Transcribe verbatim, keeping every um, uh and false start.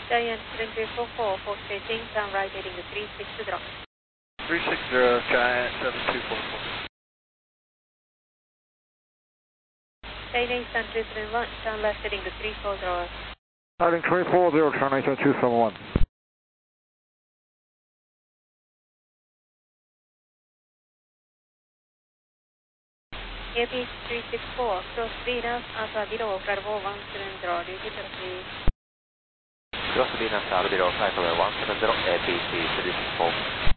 Giant runway four four, for staging, turn right heading to three six zero. three six zero, Giant seven two four four. Chinese country three one, turn left heading to three four zero. Heading three four zero, Chinese two seven one. A P three six four, cross Venus, Alpha Below, Bravo one seven zero, repeat please. Cross Venus, Alpha Below, Flight level one seven zero, A P three six four.